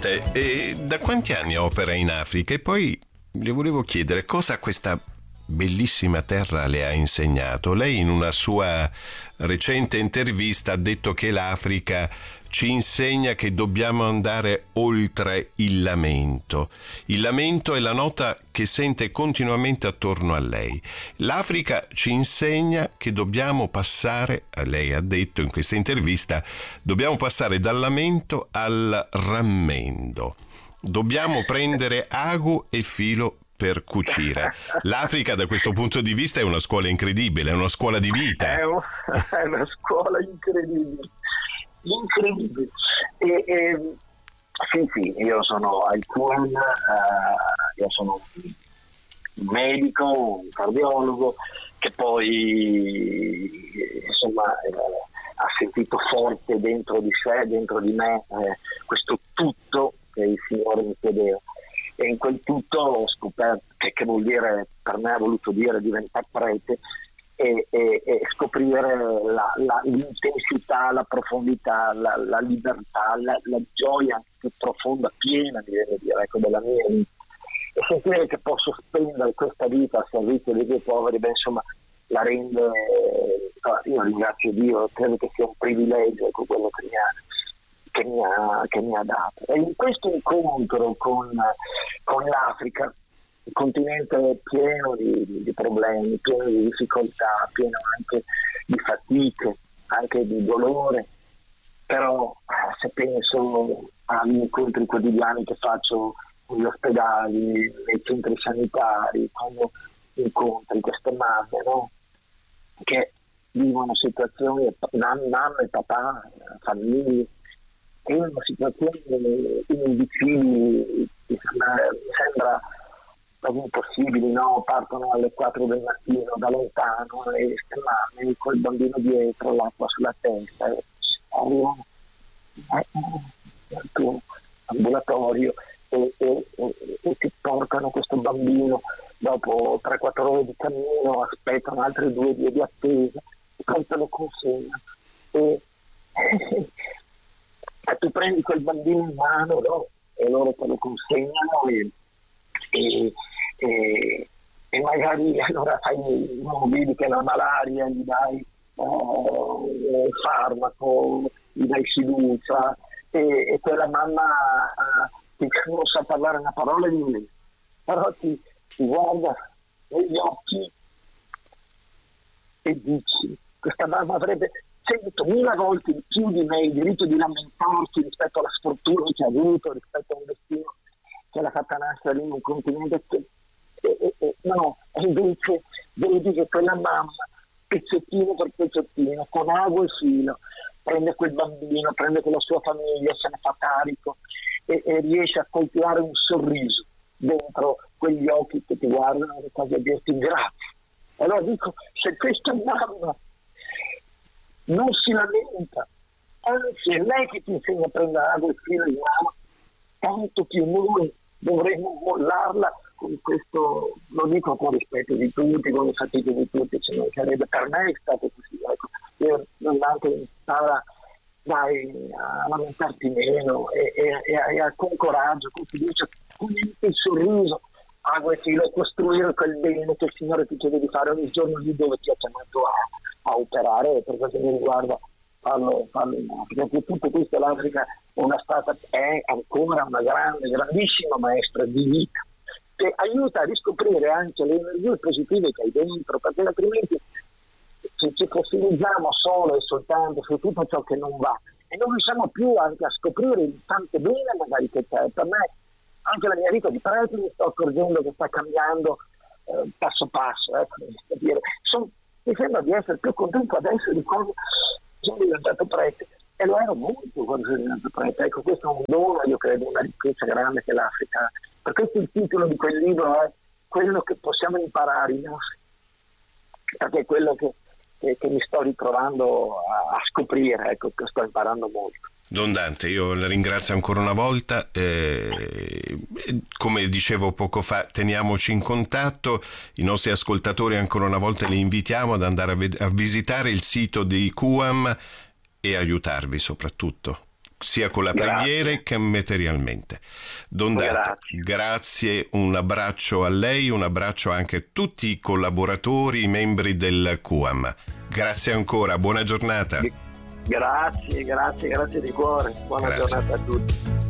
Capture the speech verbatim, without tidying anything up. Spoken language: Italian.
Dante, e da quanti anni opera in Africa? E poi le volevo chiedere cosa questa bellissima terra le ha insegnato. Lei in una sua recente intervista ha detto che l'Africa ci insegna che dobbiamo andare oltre il lamento. Il lamento è la nota che sente continuamente attorno a lei. L'Africa ci insegna che dobbiamo passare, lei ha detto in questa intervista, dobbiamo passare dal lamento al rammendo. Dobbiamo prendere ago e filo per cucire. L'Africa da questo punto di vista è una scuola incredibile, è una scuola di vita. È, un, è una scuola incredibile. incredibile e, e sì sì io sono al Q M, uh, io sono un medico, un cardiologo che poi insomma eh, ha sentito forte dentro di sé, dentro di me eh, questo tutto che il Signore mi chiedeva, e in quel tutto ho scoperto che, che vuol dire, per me ha voluto dire diventare prete E, e, e scoprire la, la, l'intensità, la profondità, la, la libertà, la, la gioia più profonda, piena, mi viene a dire, ecco, della mia vita, e sentire che posso spendere questa vita a servizio dei miei poveri, beh, insomma, la rende, eh, io ringrazio Dio, credo che sia un privilegio, ecco, quello che mi ha, che mi ha, che mi ha dato. E in questo incontro con, con l'Africa, il continente pieno di, di problemi, pieno di difficoltà, pieno anche di fatiche, anche di dolore, però se penso agli incontri quotidiani che faccio negli ospedali, nei centri sanitari, quando incontri queste mamme, no? Che vivono situazioni, mamma e papà, famiglie, che vivono situazioni indicibili, mi sembra, mi sembra impossibili, no? Partono alle quattro del mattino da lontano e mamme col bambino dietro, l'acqua sulla testa, e arrivano al tuo ambulatorio e, e, e, e ti portano questo bambino, dopo tre quattro ore di cammino aspettano altre due vie di attesa e poi te lo consegnano e, e tu prendi quel bambino in mano, no? E loro te lo consegnano e E, e, e magari allora fai, non vedi che la malaria, gli dai oh, un farmaco, gli dai fiducia e, e quella mamma eh, che non sa parlare una parola di inglese, però ti, ti guarda negli occhi e dici: questa mamma avrebbe centomila volte di più di me il diritto di lamentarsi rispetto alla sfortuna che ha avuto, rispetto a un destino che l'ha fatta nascere in un continente che, e, e, e, no, e invece vedi che quella mamma pezzettino per pezzettino, con ago e filo, prende quel bambino, prende quella sua famiglia, se ne fa carico e, e riesce a coltivare un sorriso dentro quegli occhi che ti guardano e quasi a dirti grazie. Allora dico, se questa mamma non si lamenta, anzi è lei che ti insegna a prendere ago e filo in mano, tanto più noi dovremmo mollarla con questo, lo dico con rispetto di tutti, con le fatiche di tutti, se non sarebbe, per me è stato così, ecco. Io non anche impara dai a lamentarti meno e, e, e, e con coraggio, con fiducia, con il sorriso, ago e filo, costruire quel bene che il Signore ti chiede di fare ogni giorno lì dove ti ha chiamato a, a operare, per quanto mi riguarda farlo, farlo in Africa, perché tutto questo l'Africa è una stata, è ancora una grande, grandissima maestra di vita che aiuta a riscoprire anche le energie positive che hai dentro, perché altrimenti ci, ci fossilizziamo solo e soltanto su tutto ciò che non va e non riusciamo più anche a scoprire il tanto bene magari che c'è. Per me anche la mia vita di prete mi sto accorgendo che sta cambiando eh, passo passo, ecco, dire. Son, mi sembra di essere più contento adesso di quando sono diventato prete, e lo ero molto quando sono diventato prete. Ecco, questo è un dono, io credo, una ricchezza grande che l'Africa ha. Per questo il titolo di quel libro è quello che possiamo imparare, no? Perché è quello che, che, che mi sto ritrovando a, a scoprire, ecco, che sto imparando molto. Don Dante, io la ringrazio ancora una volta, eh, come dicevo poco fa, teniamoci in contatto, i nostri ascoltatori ancora una volta li invitiamo ad andare a, ved- a visitare il sito di Q A M e aiutarvi soprattutto. sia con la Grazie. preghiera che materialmente. Don Dante, Grazie. grazie, un abbraccio a lei, un abbraccio anche a tutti i collaboratori, i membri del C U A M. Grazie ancora, buona giornata. Grazie, grazie, grazie di cuore. Buona Grazie. giornata a tutti.